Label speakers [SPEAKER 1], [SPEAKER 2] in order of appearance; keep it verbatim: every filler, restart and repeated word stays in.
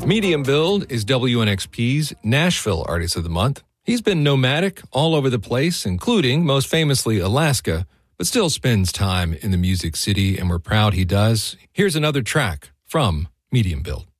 [SPEAKER 1] Medium Build is W N X P's Nashville Artist of the Month. He's been nomadic all over the place, including, most famously, Alaska, but still spends time in the Music City, and we're proud he does. Here's another track from Medium Build.